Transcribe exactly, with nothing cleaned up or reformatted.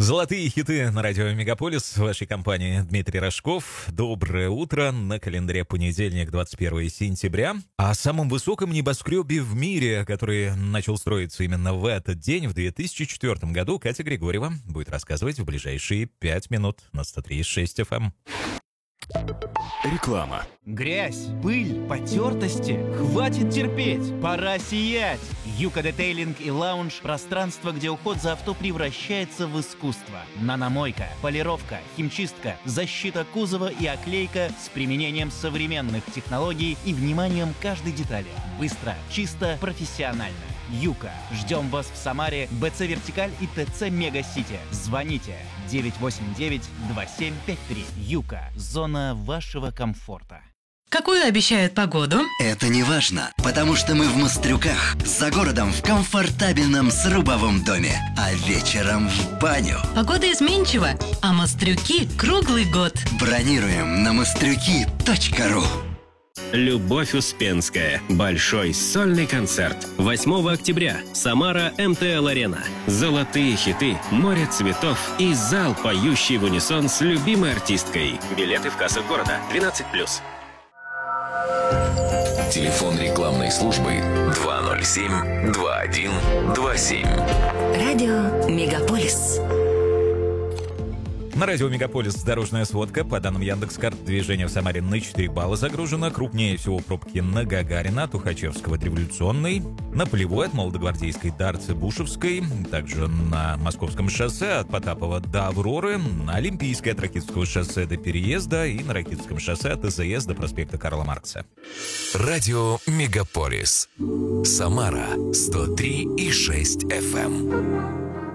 Золотые хиты на радио Мегаполис. В вашей компании Дмитрий Рожков. Доброе утро. На календаре понедельник, двадцать первое сентября. О самом высоком небоскребе в мире, который начал строиться именно в этот день, в две тысячи четвёртом году, Катя Григорьева будет рассказывать в ближайшие пять минут на сто три и шесть эф эм. Реклама. Грязь, пыль, потертости. Хватит терпеть, пора сиять. Юка Детейлинг и Лаунж – пространство, где уход за авто превращается в искусство. Наномойка, полировка, химчистка, защита кузова и оклейка с применением современных технологий и вниманием к каждой детали. Быстро, чисто, профессионально. Юка. Ждем вас в Самаре, БЦ Вертикаль и ТЦ Мега-Сити. Звоните девять восемь девять два семь пять три. Юка. Зона вашего комфорта. Какую обещают погоду? Это не важно, потому что мы в Мострюках, за городом в комфортабельном срубовом доме, а вечером в баню. Погода изменчива, а Мострюки круглый год. Бронируем на мострюки точка ру. Любовь Успенская. Большой сольный концерт. восьмого октября. Самара эм тэ эл Арена. Золотые хиты, море цветов и зал, поющий в унисон с любимой артисткой. Билеты в кассах города. двенадцать плюс. Телефон рекламной службы два ноль семь два один два семь. Радио Мегаполис. На радио Мегаполис дорожная сводка. По данным Яндекс.Карт, движение в Самаре на четыре балла загружено. Крупнее всего пробки на Гагарина, Тухачевского от Революционной, на Полевой от Молодогвардейской до Арцебушевской, также на Московском шоссе от Потапова до Авроры, на Олимпийской от Ракитского шоссе до Переезда и на Ракитском шоссе от ИЗС до проспекта Карла Маркса. Радио Мегаполис. Самара сто три и шесть эф эм.